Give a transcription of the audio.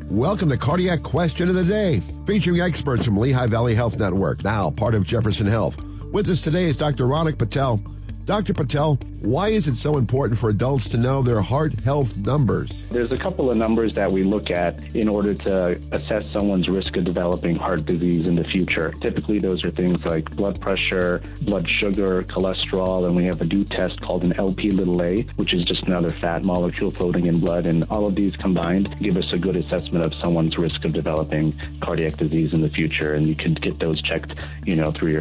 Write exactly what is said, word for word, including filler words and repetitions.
Welcome to Cardiac Question of the Day, featuring experts from Lehigh Valley Health Network, now part of Jefferson Health. With us today is Doctor Ronak Patel. Doctor Patel, why is it so important for adults to know their heart health numbers? There's a couple of numbers that we look at in order to assess someone's risk of developing heart disease in the future. Typically, those are things like blood pressure, blood sugar, cholesterol, and we have a new test called an L P little a, which is just another fat molecule floating in blood. And all of these combined give us a good assessment of someone's risk of developing cardiac disease in the future. And you can get those checked, you know, through your